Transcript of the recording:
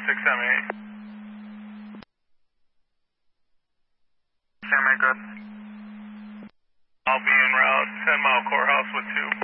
678. Sam, good. I'll be en route, 10 Mile Courthouse with 2.